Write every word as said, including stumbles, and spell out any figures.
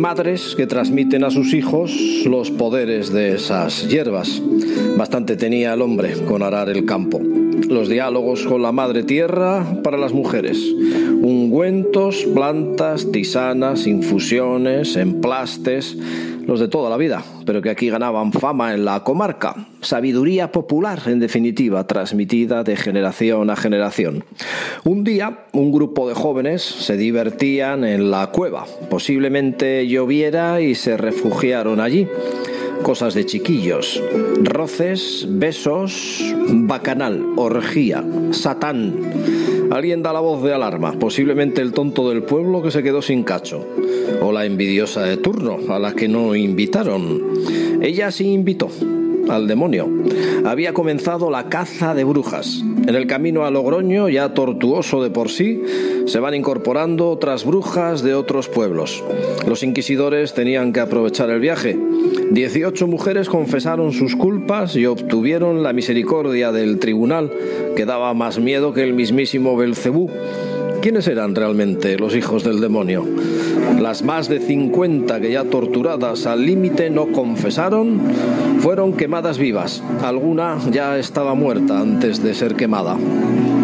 madres que transmiten a sus hijos los poderes de esas hierbas. Bastante tenía el hombre con arar el campo. Los diálogos con la madre tierra para las mujeres. Ungüentos, plantas, tisanas, infusiones, emplastes, los de toda la vida, pero que aquí ganaban fama en la comarca. Sabiduría popular, en definitiva, transmitida de generación a generación. Un día, un grupo de jóvenes se divertían en la cueva. Posiblemente lloviera y se refugiaron allí. Cosas de chiquillos, roces, besos, bacanal, orgía, satán. Alguien da la voz de alarma, posiblemente el tonto del pueblo que se quedó sin cacho, o la envidiosa de turno, a la que no invitaron. Ella sí invitó al demonio. Había comenzado la caza de brujas. En el camino a Logroño, ya tortuoso de por sí, se van incorporando otras brujas de otros pueblos. Los inquisidores tenían que aprovechar el viaje. Dieciocho mujeres confesaron sus culpas y obtuvieron la misericordia del tribunal, que daba más miedo que el mismísimo Belcebú. ¿Quiénes eran realmente los hijos del demonio? Las más de cincuenta que ya torturadas al límite no confesaron, fueron quemadas vivas. Alguna ya estaba muerta antes de ser quemada.